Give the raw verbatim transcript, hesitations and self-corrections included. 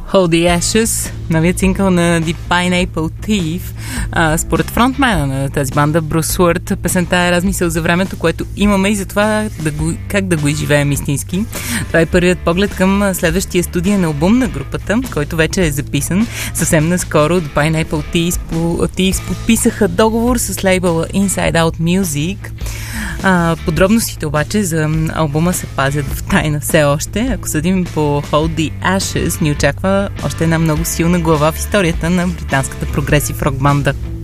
Hold the Ashes, новият сингъл на The Pineapple Thief. А, според фронтмена на тази банда Брус Уърт, песента е размисъл за времето, което имаме и за това да го, как да го изживеем истински. Това е първият поглед към следващия студиен албум на групата, който вече е записан. Съвсем наскоро The Pineapple Thieves подписаха договор с лейбъла Inside Out Music. А, подробностите обаче за албума се пазят в тайна все още. Ако съдим по Hold the Ashes, ни очаква още една много силна глава в историята на британската прогресив рок банда.